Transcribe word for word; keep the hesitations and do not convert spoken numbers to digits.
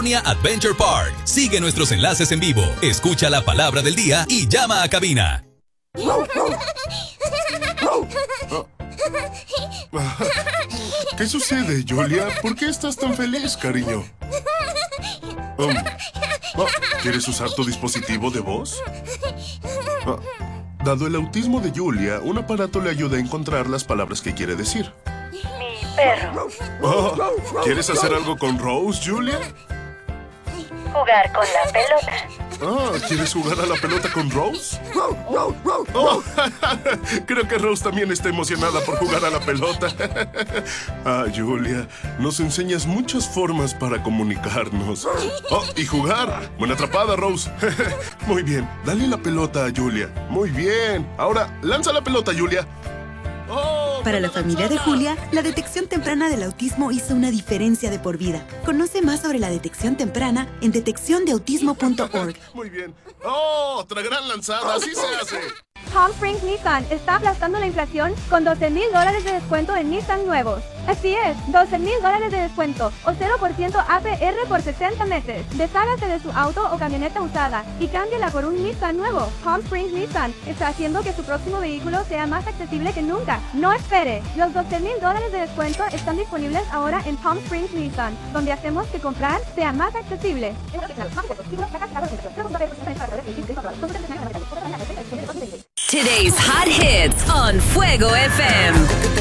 Adventure Park. Sigue nuestros enlaces en vivo, escucha la palabra del día y llama a cabina. ¿Qué sucede, Julia? ¿Por qué estás tan feliz, cariño? Um, oh, ¿Quieres usar tu dispositivo de voz? Oh, dado el autismo de Julia, un aparato le ayuda a encontrar las palabras que quiere decir. Mi perro. Oh, ¿quieres hacer algo con Rose, Julia? Jugar con la pelota. Ah, ¿quieres jugar a la pelota con Rose? Oh, creo que Rose también está emocionada por jugar a la pelota. Ah, Julia, nos enseñas muchas formas para comunicarnos. Oh, y jugar. Buena atrapada, Rose. Muy bien, dale la pelota a Julia. Muy bien. Ahora, lanza la pelota, Julia. Oh, Para la familia de Julia, la detección temprana del autismo hizo una diferencia de por vida. Conoce más sobre la detección temprana en detección de autismo punto org. Muy bien. ¡Oh! Otra gran lanzada. Así se hace. Palm Springs Nissan está aplastando la inflación con doce mil dólares de descuento en Nissan nuevos. Así es, doce mil dólares de descuento o cero por ciento A P R por sesenta meses. Deshágase de su auto o camioneta usada y cámbiala por un Nissan nuevo. Palm Springs Nissan está haciendo que su próximo vehículo sea más accesible que nunca. No espere. Los doce mil dólares de descuento están disponibles ahora en Palm Springs Nissan, donde hacemos que comprar sea más accesible. Today's hot hits on Fuego F M.